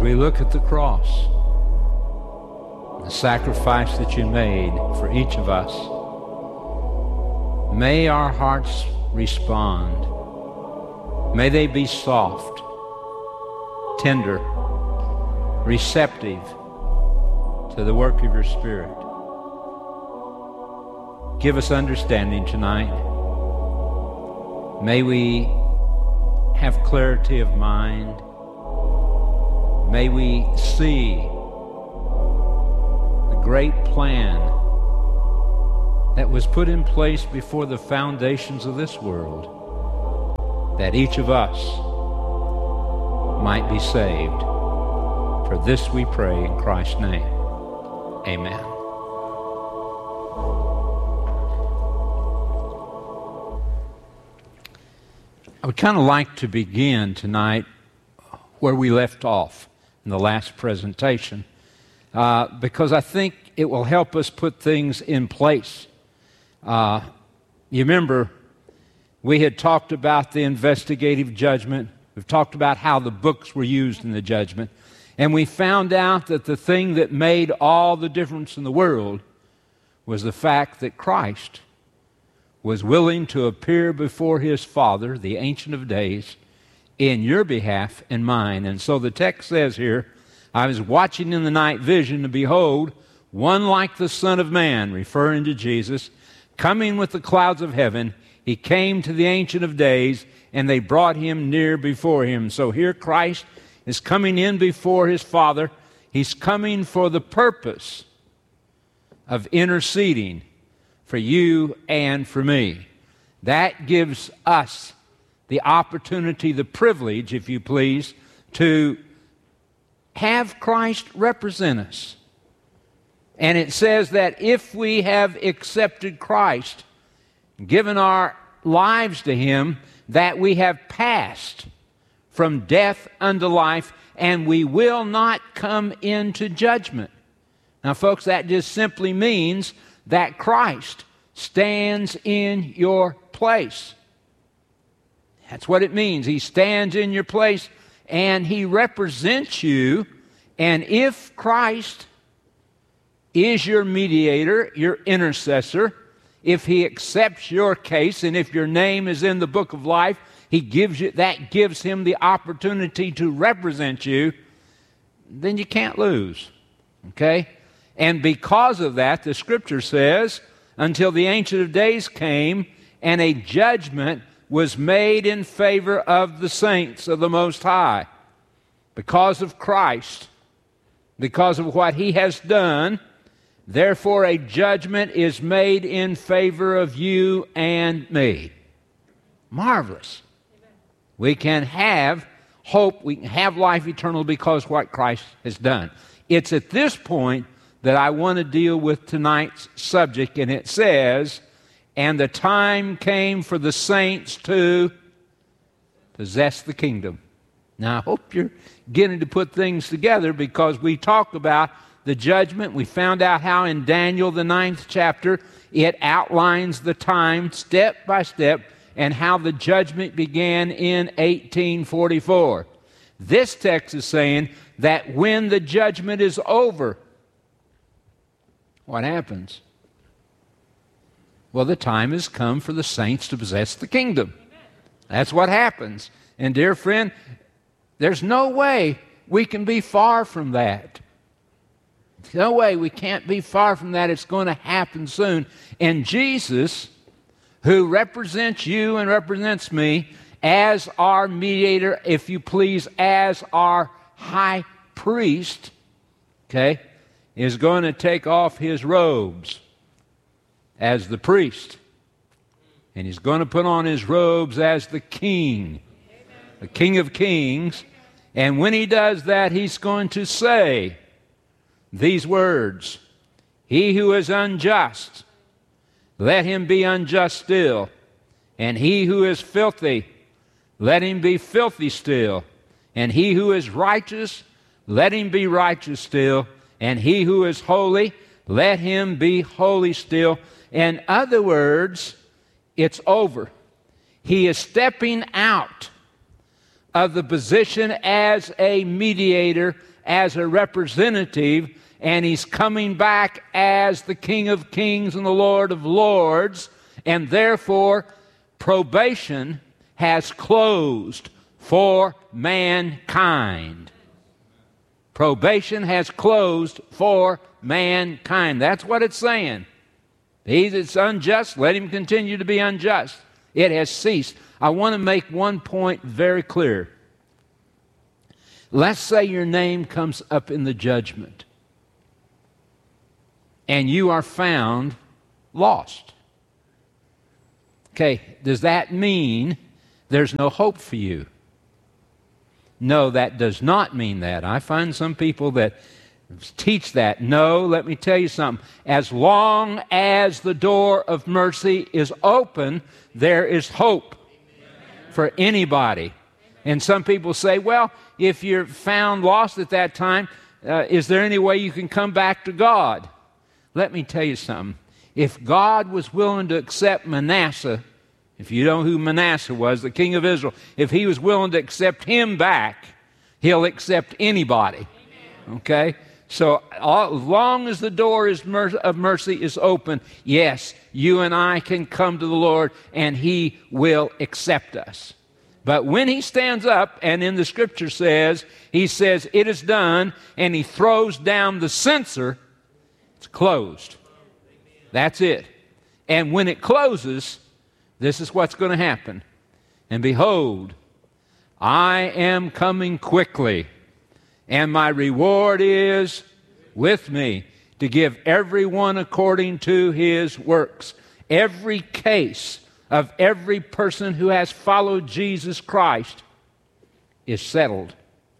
we look at the cross, the sacrifice that you made for each of us, may our hearts respond. May they be soft, tender, receptive to the work of your Spirit. Give us understanding tonight. May we have clarity of mind. May we see the great plan that was put in place before the foundations of this world, that each of us might be saved. For this we pray in Christ's name. Amen. I would kind of like to begin tonight where we left off in the last presentation, because I think it will help us put things in place. You remember, we had talked about the investigative judgment. We've talked about how the books were used in the judgment. And we found out that the thing that made all the difference in the world was the fact that Christ was willing to appear before his Father, the Ancient of Days, in your behalf and mine. And so the text says here, I was watching in the night vision, and behold, one like the Son of Man, referring to Jesus, coming with the clouds of heaven. He came to the Ancient of Days, and they brought him near before him. So here Christ is coming in before his Father. He's coming for the purpose of interceding for you and for me. That gives us the opportunity, the privilege, if you please, to have Christ represent us. And it says that if we have accepted Christ, given our lives to him, that we have passed from death unto life, and we will not come into judgment. Now, folks, that just simply means that Christ stands in your place. That's what it means. He stands in your place, and he represents you. And if Christ is your mediator, your intercessor, if he accepts your case, and if your name is in the book of life, that gives him the opportunity to represent you, then you can't lose. Okay? And because of that, the Scripture says, until the Ancient of Days came, and a judgment was made in favor of the saints of the Most High. Because of Christ, because of what he has done, therefore a judgment is made in favor of you and me. Marvelous. We can have hope, we can have life eternal because of what Christ has done. It's at this point that I want to deal with tonight's subject, and it says, and the time came for the saints to possess the kingdom. Now, I hope you're getting to put things together, because we talk about the judgment. We found out how in Daniel, the 9th chapter, it outlines the time step by step, and how the judgment began in 1844. This text is saying that when the judgment is over, what happens? Well, the time has come for the saints to possess the kingdom. That's what happens. And dear friend, there's no way we can be far from that. No way we can't be far from that. It's going to happen soon. And Jesus, who represents you and represents me as our mediator, if you please, as our high priest, okay, is going to take off his robes as the priest. And he's going to put on his robes as the king, the King of Kings. And when he does that, he's going to say these words, he who is unjust, let him be unjust still. And he who is filthy, let him be filthy still. And he who is righteous, let him be righteous still. And he who is holy, let him be holy still. In other words, it's over. He is stepping out of the position as a mediator, as a representative, and he's coming back as the King of Kings and the Lord of Lords, and therefore probation has closed for mankind. Probation has closed for mankind. That's what it's saying. He that's unjust, let him continue to be unjust. It has ceased. I want to make one point very clear. Let's say your name comes up in the judgment, and you are found lost. Okay, does that mean there's no hope for you? No, that does not mean that. I find some people that teach that. No, let me tell you something. As long as the door of mercy is open, there is hope for anybody. And some people say, well, if you're found lost at that time, is there any way you can come back to God? Let me tell you something. If God was willing to accept Manasseh, if you know who Manasseh was, the king of Israel, if he was willing to accept him back, he'll accept anybody. Okay? So as long as the door of mercy is open, yes, you and I can come to the Lord and he will accept us. But when he stands up, and in the scripture says, he says, it is done, and he throws down the censer, it's closed. That's it. And when it closes, this is what's going to happen. And behold, I am coming quickly, and my reward is with me to give everyone according to his works. Every case of every person who has followed Jesus Christ is settled.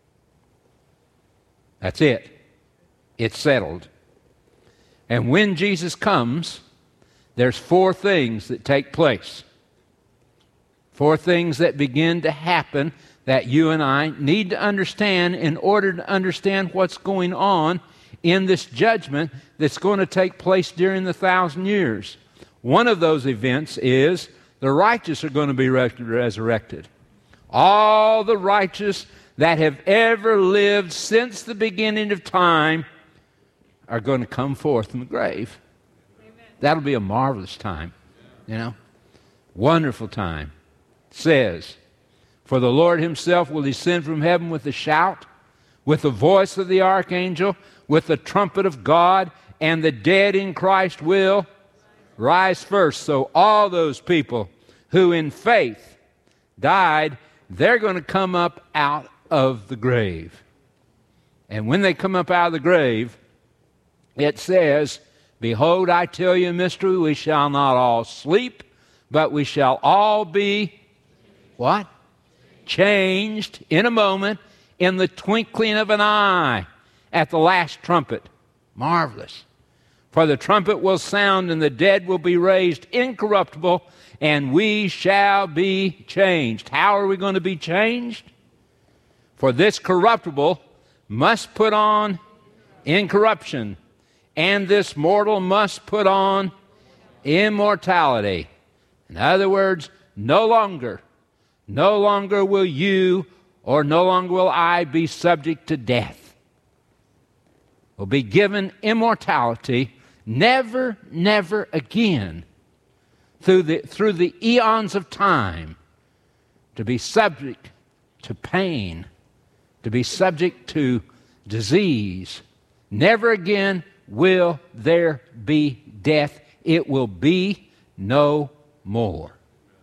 That's it. It's settled. And when Jesus comes, there's 4 things that take place. 4 things that begin to happen that you and I need to understand in order to understand what's going on in this judgment that's going to take place during the 1,000 years. One of those events is the righteous are going to be resurrected. All the righteous that have ever lived since the beginning of time are going to come forth from the grave. Amen. That'll be a marvelous time, wonderful time. It says, for the Lord himself will descend from heaven with a shout, with the voice of the archangel, with the trumpet of God, and the dead in Christ will rise first. So all those people who in faith died, they're going to come up out of the grave. And when they come up out of the grave, it says, behold, I tell you a mystery, we shall not all sleep, but we shall all be, what? Changed in a moment, in the twinkling of an eye, at the last trumpet. Marvelous. For the trumpet will sound, and the dead will be raised incorruptible, and we shall be changed. How are we going to be changed? For this corruptible must put on incorruption, and this mortal must put on immortality. In other words, no longer will you or no longer will I be subject to death. We'll be given immortality, never again through the eons of time to be subject to pain, to be subject to disease. Never again will there be death. It will be no more.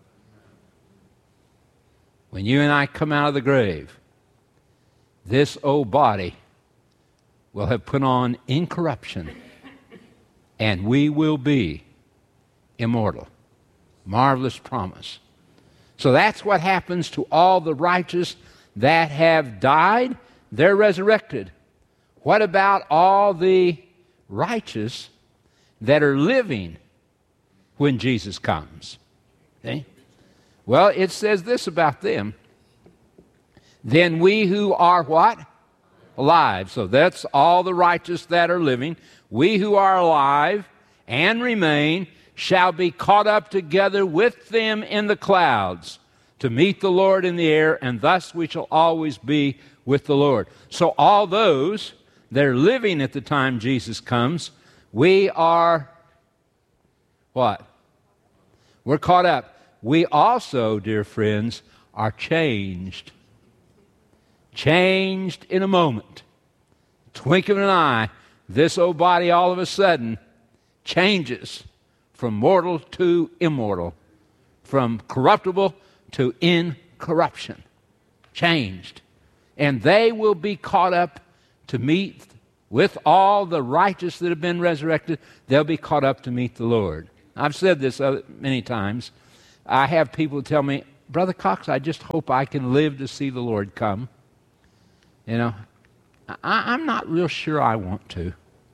When you and I come out of the grave, this old body will have put on incorruption, and we will be immortal. Marvelous promise. So that's what happens to all the righteous that have died. They're resurrected. What about all the righteous that are living when Jesus comes? Okay? Well, it says this about them. Then we who are what? Alive. So that's all the righteous that are living. We who are alive and remain shall be caught up together with them in the clouds. to meet the Lord in the air, and thus we shall always be with the Lord. So all those that are living at the time Jesus comes, we are what? We're caught up. We also, dear friends, are changed. Changed in a moment. Twinkling of an eye, this old body all of a sudden changes from mortal to immortal, from corruptible to incorruption. Changed. And they will be caught up to meet with all the righteous that have been resurrected. They'll be caught up to meet the Lord. I've said this many times. I have people tell me, Brother Cox, I just hope I can live to see the Lord come. You know, I'm not real sure I want to.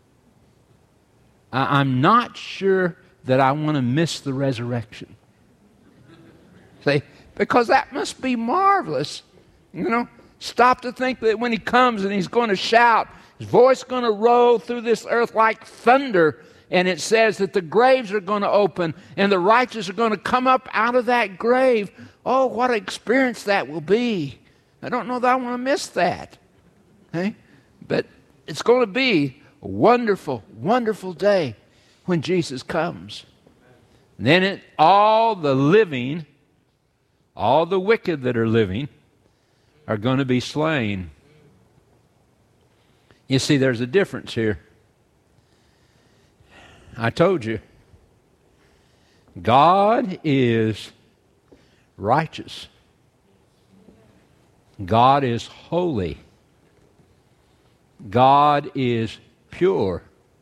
I'm not sure that I want to miss the resurrection. See, because that must be marvelous. You know, stop to think that when he comes and he's going to shout, his voice is going to roll through this earth like thunder, and it says that the graves are going to open and the righteous are going to come up out of that grave. Oh, what an experience that will be. I don't know that I want to miss that. Okay? But it's going to be a wonderful, wonderful day when Jesus comes. And then all the living, all the wicked that are living, are going to be slain. You see, there's a difference here. I told you, God is righteous. God is holy. God is pure.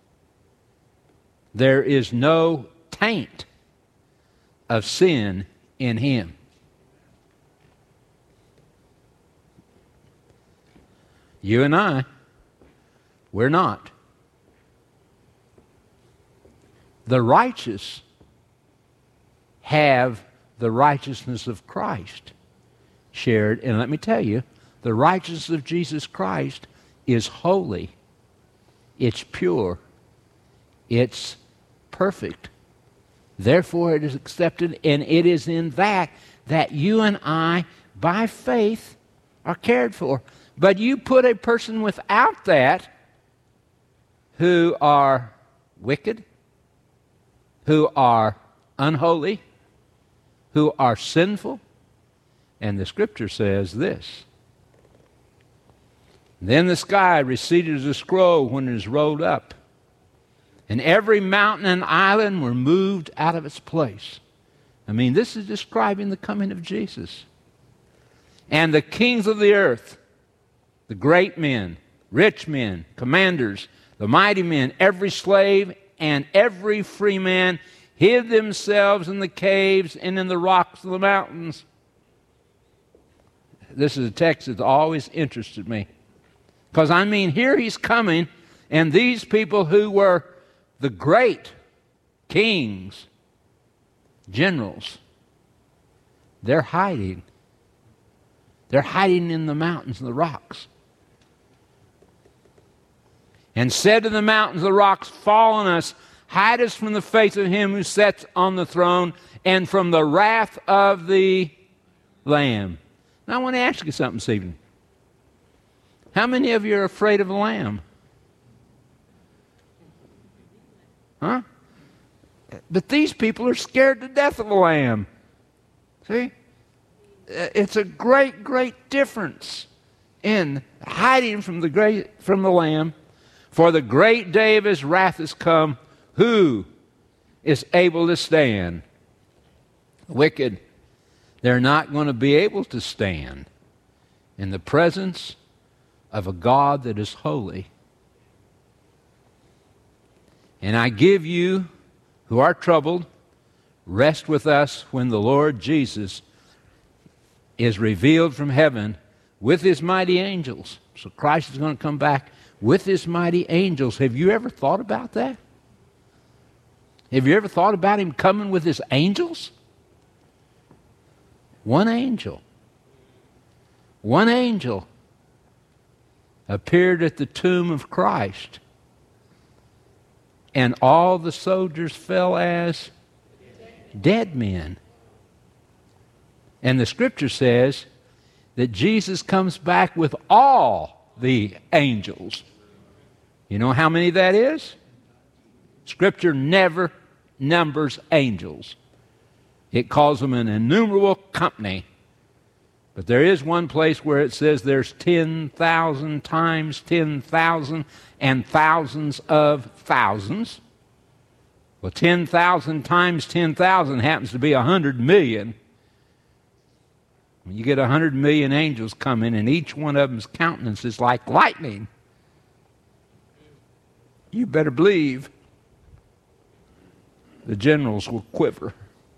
There is no taint of sin in him. You and I, we're not. The righteous have the righteousness of Christ shared. And let me tell you, the righteousness of Jesus Christ is holy. It's pure. It's perfect. Therefore, it is accepted, and it is in that you and I, by faith, are cared for. But you put a person without that, who are wicked, who are unholy, who are sinful, and the Scripture says this: then the sky receded as a scroll when it is rolled up, and every mountain and island were moved out of its place. I mean, this is describing the coming of Jesus. And the kings of the earth, the great men, rich men, commanders, the mighty men, every slave and every free man, hid themselves in the caves and in the rocks of the mountains. This is a text that's always interested me. Because, I mean, here he's coming, and these people who were the great kings, generals, they're hiding. They're hiding in the mountains and the rocks. And said to the mountains and the rocks, fall on us, hide us from the face of him who sits on the throne and from the wrath of the Lamb. Now, I want to ask you something this evening. How many of you are afraid of the Lamb? Huh? But these people are scared to death of the Lamb. See? It's a great, great difference in hiding from the Lamb. For the great day of his wrath is come. Who is able to stand? The wicked, they're not going to be able to stand in the presence of a God that is holy. And I give you who are troubled, rest with us when the Lord Jesus is revealed from heaven with his mighty angels. So Christ is going to come back with his mighty angels. Have you ever thought about that? Have you ever thought about him coming with his angels? One angel appeared at the tomb of Christ, and all the soldiers fell as dead men. And the Scripture says that Jesus comes back with all the angels. You know how many that is? Scripture never numbers angels. It calls them an innumerable company. But there is one place where it says there's 10,000 times 10,000 and thousands of thousands. Well, 10,000 times 10,000 happens to be 100 million. When you get 100 million angels coming, and each one of them's countenance is like lightning, you better believe the generals will quiver.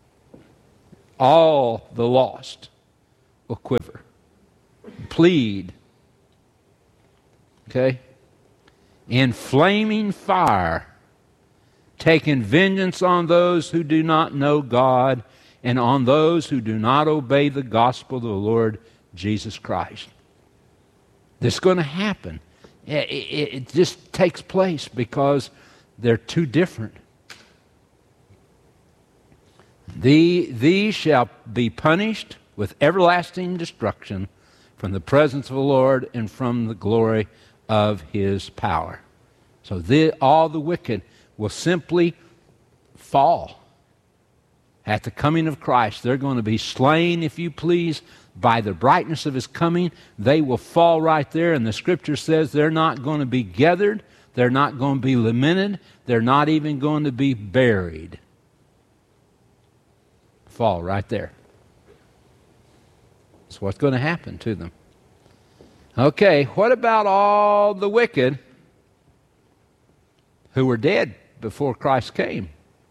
All the lost will quiver, plead. Okay? In flaming fire, taking vengeance on those who do not know God and on those who do not obey the gospel of the Lord Jesus Christ. This is going to happen. It just takes place because they're too different. These shall be punished with everlasting destruction from the presence of the Lord and from the glory of His power. So all the wicked will simply fall at the coming of Christ. They're going to be slain, if you please, by the brightness of His coming. They will fall right there, and the Scripture says they're not going to be gathered, they're not going to be lamented, they're not even going to be buried. Fall right there. That's what's going to happen to them. Okay, what about all the wicked who were dead before Christ came?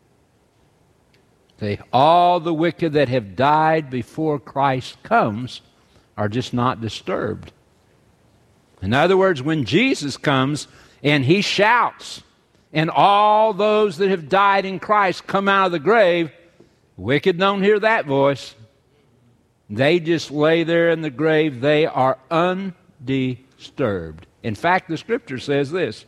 See, all the wicked that have died before Christ comes are just not disturbed. In other words, when Jesus comes and He shouts, and all those that have died in Christ come out of the grave, the wicked don't hear that voice. They just lay there in the grave. They are undisturbed. In fact, the Scripture says this: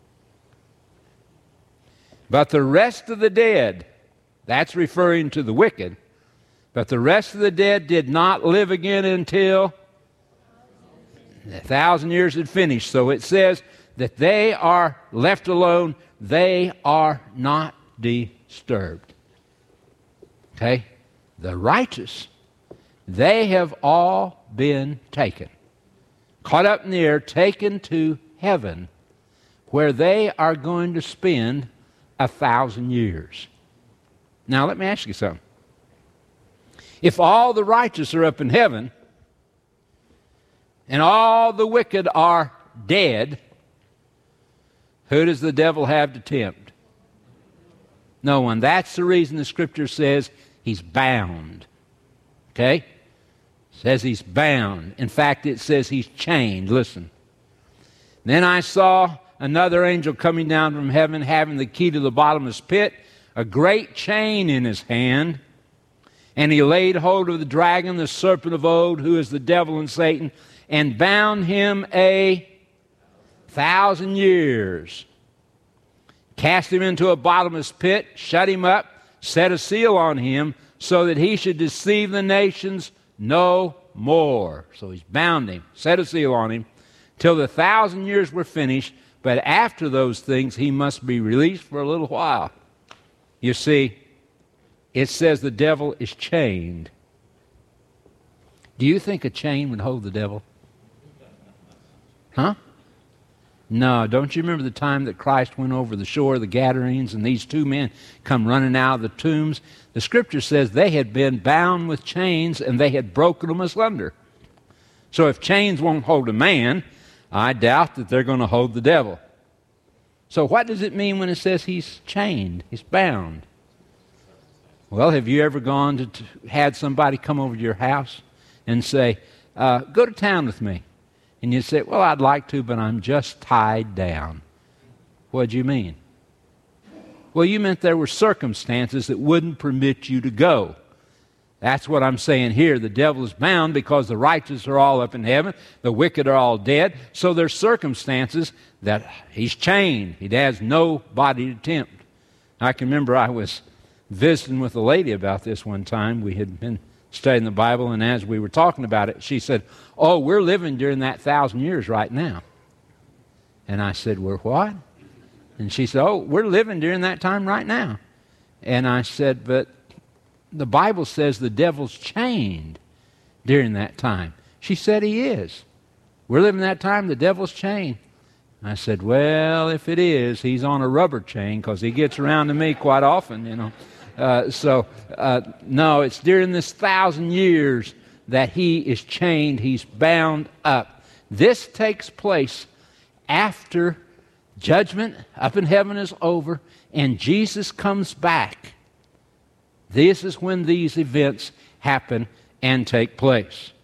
but the rest of the dead, that's referring to the wicked, but the rest of the dead did not live again until 1,000 years had finished. So it says that they are left alone. They are not disturbed. Okay? The righteous, they have all been taken, caught up in the air, taken to heaven, where they are going to spend 1,000 years. Now, let me ask you something. If all the righteous are up in heaven and all the wicked are dead, who does the devil have to tempt? No one. That's the reason the Scripture says he's bound. Okay? It says he's bound. In fact, it says he's chained. Listen. Then I saw another angel coming down from heaven, having the key to the bottomless pit, a great chain in his hand. And he laid hold of the dragon, the serpent of old, who is the devil and Satan, and bound him 1,000 years. Cast him into a bottomless pit, shut him up, set a seal on him, so that he should deceive the nations no more. So he's bound him, set a seal on him, till the 1,000 years were finished. But after those things, he must be released for a little while. You see, it says the devil is chained. Do you think a chain would hold the devil? Huh? No, don't you remember the time that Christ went over the shore of the Gadarenes and these two men come running out of the tombs? The Scripture says they had been bound with chains and they had broken them asunder. So if chains won't hold a man, I doubt that they're going to hold the devil. So what does it mean when it says he's chained, he's bound? Well, have you ever gone to had somebody come over to your house and say, go to town with me? And you say, well, I'd like to, but I'm just tied down. What do you mean? Well, you meant there were circumstances that wouldn't permit you to go. That's what I'm saying here. The devil is bound because the righteous are all up in heaven, the wicked are all dead. So there's circumstances that he's chained. He has nobody to tempt. I can remember I was visiting with a lady about this one time. We had been studying the Bible, and as we were talking about it, she said, "Oh, we're living during that 1,000 years right now." And I said, "We're what?" And she said, "Oh, we're living during that time right now." And I said, "But the Bible says the devil's chained during that time." She said, "He is. We're living that time, the devil's chained." I said, "Well, if it is, he's on a rubber chain because he gets around to me quite often, you know." No, it's during this 1,000 years that he is chained. He's bound up. This takes place after judgment up in heaven is over and Jesus comes back. This is when these events happen and take place.